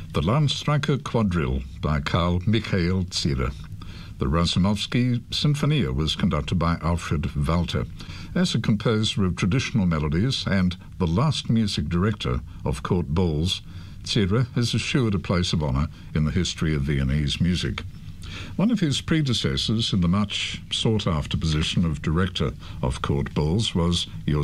The Landstreicher Quadrille by Carl Michael Zierer. The Razumovsky Sinfonia was conducted by Alfred Walter. As a composer of traditional melodies and the last music director of court balls, Zierer has assured a place of honour in the history of Viennese music. One of his predecessors in the much sought-after position of director of court balls was